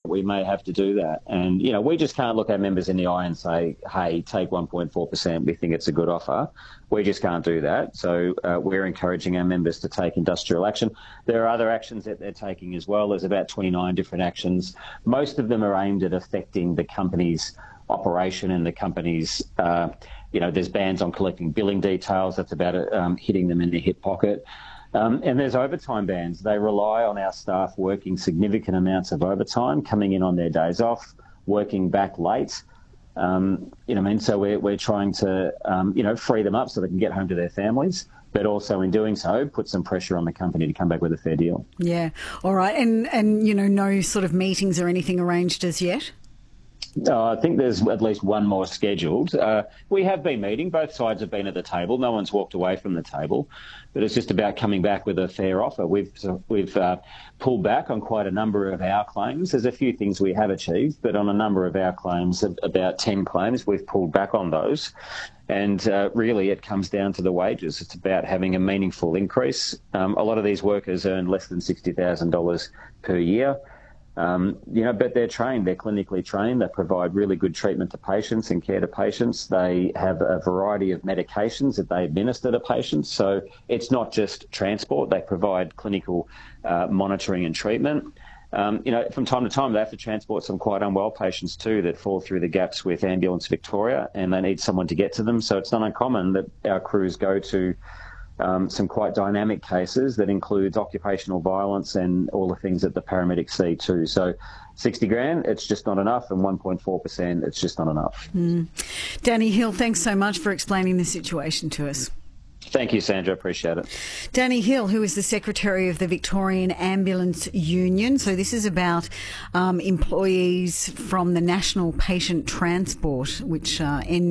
we may have to do that. And, we just can't look our members in the eye and say, hey, take 1.4%. We think it's a good offer. We just can't do that. So we're encouraging our members to take industrial action. There are other actions that they're taking as well. There's about 29 different actions. Most of them are aimed at affecting the company's operation and the company's, there's bans on collecting billing details. That's about hitting them in the hip pocket. And there's overtime bans. They rely on our staff working significant amounts of overtime, coming in on their days off, working back late. So we're trying to, free them up so they can get home to their families, but also in doing so, put some pressure on the company to come back with a fair deal. Yeah. All right. And no sort of meetings or anything arranged as yet? I think there's at least one more scheduled. We have been meeting. Both sides have been at the table. No one's walked away from the table. But it's just about coming back with a fair offer. We've pulled back on quite a number of our claims. There's a few things we have achieved, but on a number of our claims, about 10 claims, we've pulled back on those. And really it comes down to the wages. It's about having a meaningful increase. A lot of these workers earn less than $60,000 per year. But they're trained, they're clinically trained, they provide really good treatment to patients and care to patients. They have a variety of medications that they administer to patients. So it's not just transport, they provide clinical monitoring and treatment. From time to time, they have to transport some quite unwell patients too that fall through the gaps with Ambulance Victoria, and they need someone to get to them. So it's not uncommon that our crews go to some quite dynamic cases that includes occupational violence and all the things that the paramedics see too. So 60 grand, it's just not enough, and 1.4%, it's just not enough. Danny Hill, thanks so much for explaining the situation to us. Thank you, Sandra. Appreciate it. Danny Hill, who is the Secretary of the Victorian Ambulance Union. So this is about employees from the National Patient Transport, which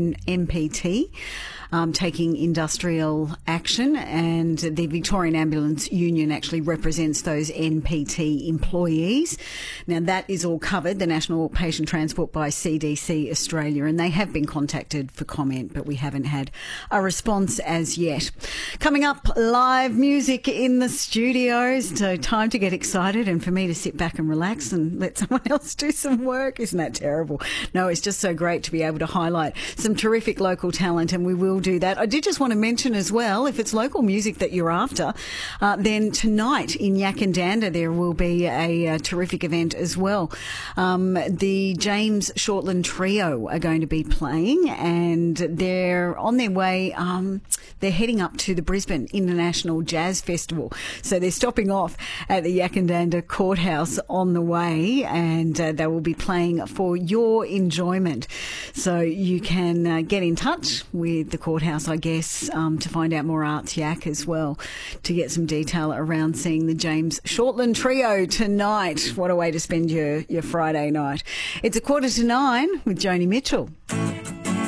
NPT, taking industrial action, and the Victorian Ambulance Union actually represents those NPT employees. Now that is all covered, the National Patient Transport, by CDC Australia, and they have been contacted for comment, but we haven't had a response as yet. Coming up, live music in the studios, so time to get excited and for me to sit back and relax and let someone else do some work. Isn't that terrible? No, it's just so great to be able to highlight some terrific local talent, and we will do that. I did just want to mention as well, if it's local music that you're after, then tonight in Yakandanda there will be a terrific event as well. The James Shortland Trio are going to be playing, and they're on their way. They're heading up to the Brisbane International Jazz Festival. So they're stopping off at the Yakandanda Courthouse on the way, and they will be playing for your enjoyment. So you can get in touch with the courthouse, I guess, to find out more arts yak as well, to get some detail around seeing the James Shortland Trio tonight. What a way to spend your Friday night. It's 8:45 with Joni Mitchell.